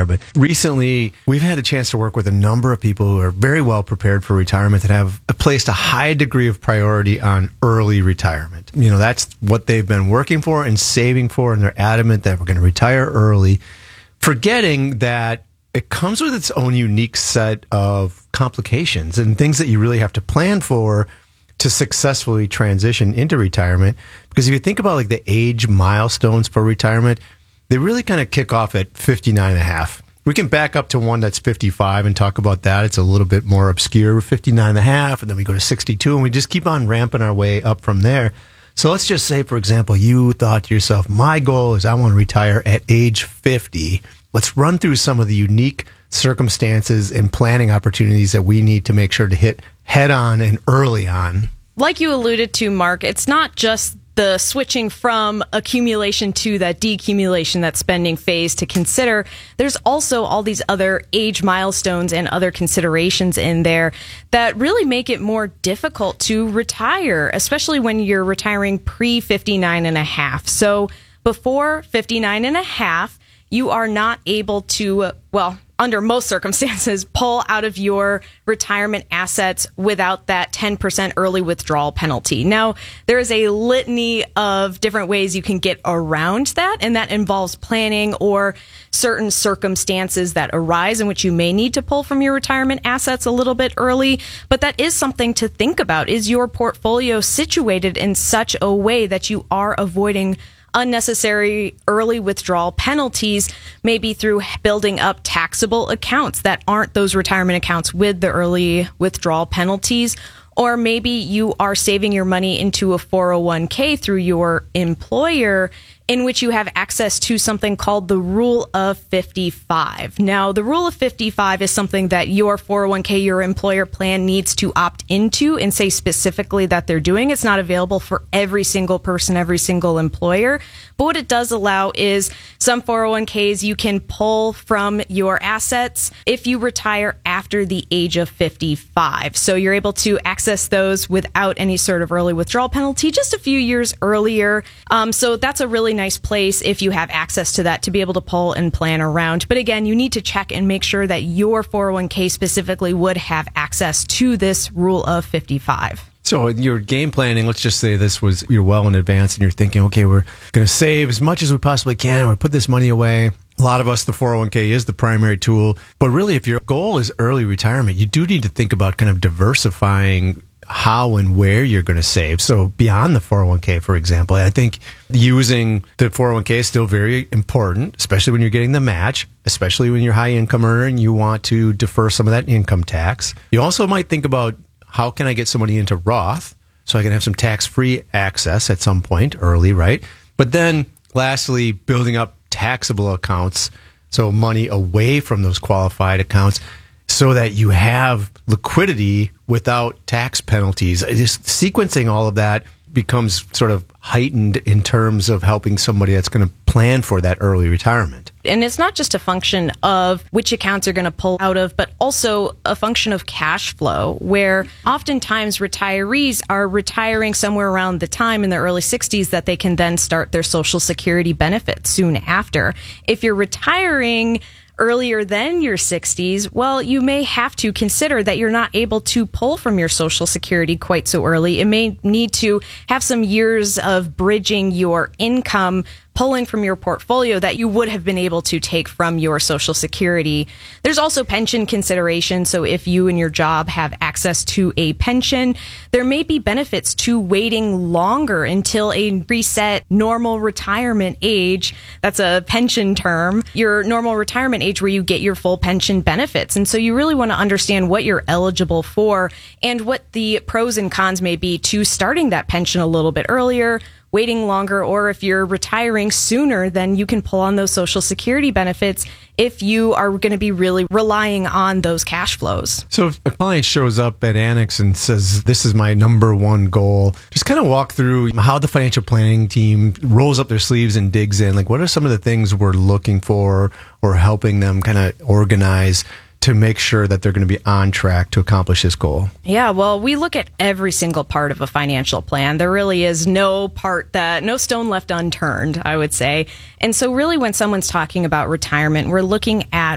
But recently, we've had a chance to work with a number of people who are very well prepared for retirement that have placed a high degree of priority on early retirement. You know, that's what they've been working for and saving for, and they're adamant that we're going to retire early, forgetting that it comes with its own unique set of complications and things that you really have to plan for to successfully transition into retirement. Because if you think about like the age milestones for retirement, they really kind of kick off at 59 and a half. We can back up to one that's 55 and talk about that. It's a little bit more obscure, 59 and a half, and then we go to 62, and we just keep on ramping our way up from there. So let's just say, for example, you thought to yourself, my goal is I want to retire at age 50. Let's run through some of the unique circumstances and planning opportunities that we need to make sure to hit head on and early on. Like you alluded to, Mark, it's not just the switching from accumulation to that decumulation, that spending phase to consider. There's also all these other age milestones and other considerations in there that really make it more difficult to retire, especially when you're retiring pre-59 and a half. So before 59 and a half, you are not able to, under most circumstances, pull out of your retirement assets without that 10% early withdrawal penalty. Now, there is a litany of different ways you can get around that, and that involves planning or certain circumstances that arise in which you may need to pull from your retirement assets a little bit early. But that is something to think about. Is your portfolio situated in such a way that you are avoiding unnecessary early withdrawal penalties, maybe through building up taxable accounts that aren't those retirement accounts with the early withdrawal penalties? Or maybe you are saving your money into a 401k through your employer, in which you have access to something called the Rule of 55. Now, the Rule of 55 is something that your 401k, your employer plan, needs to opt into and say specifically that they're doing. It's not available for every single person, every single employer. But what it does allow is some 401ks you can pull from your assets if you retire after the age of 55. So you're able to access those without any sort of early withdrawal penalty just a few years earlier. So that's a really nice place if you have access to that to be able to pull and plan around. But again, you need to check and make sure that your 401k specifically would have access to this Rule of 55. So your game planning, let's just say you're well in advance and you're thinking, okay, we're going to save as much as we possibly can. We're put this money away. A lot of us, the 401k is the primary tool. But really, if your goal is early retirement, you do need to think about kind of diversifying how and where you're going to save. So beyond the 401k, for example, I think using the 401k is still very important, especially when you're getting the match, especially when you're a high income earner and you want to defer some of that income tax. You also might think about, how can I get some money into Roth so I can have some tax-free access at some point early, right? But then lastly, building up taxable accounts, so money away from those qualified accounts, so that you have liquidity without tax penalties. Just sequencing all of that becomes sort of heightened in terms of helping somebody that's going to plan for that early retirement. And it's not just a function of which accounts are going to pull out of, but also a function of cash flow, where oftentimes retirees are retiring somewhere around the time in the early 60s that they can then start their Social Security benefits soon after. If you're retiring earlier than your 60s, well, you may have to consider that you're not able to pull from your Social Security quite so early. It may need to have some years of bridging your income, pulling from your portfolio that you would have been able to take from your Social Security. There's also pension consideration. So if you and your job have access to a pension, there may be benefits to waiting longer until a reset normal retirement age. That's a pension term, your normal retirement age where you get your full pension benefits. And so you really want to understand what you're eligible for and what the pros and cons may be to starting that pension a little bit earlier, waiting longer, or if you're retiring sooner, then you can pull on those Social Security benefits if you are going to be really relying on those cash flows. So if a client shows up at Annex and says, this is my number one goal, just kind of walk through how the financial planning team rolls up their sleeves and digs in. Like, what are some of the things we're looking for or helping them kind of organize to make sure that they're going to be on track to accomplish this goal? Yeah, well, we look at every single part of a financial plan. There really is no stone left unturned, I would say. And so really when someone's talking about retirement, we're looking at